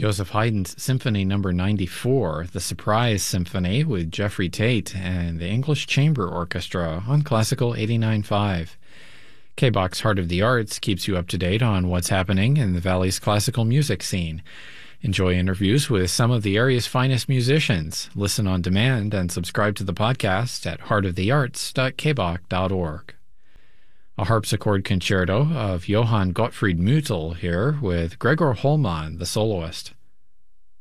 Joseph Haydn's Symphony Number 94, the Surprise Symphony with Jeffrey Tate and the English Chamber Orchestra on Classical 89.5. KBOX Heart of the Arts keeps you up to date on what's happening in the Valley's classical music scene. Enjoy interviews with some of the area's finest musicians. Listen on demand and subscribe to the podcast at heartofthearts.kbok.org. A harpsichord concerto of Johann Gottfried Müttel here with Gregor Hollmann, the soloist.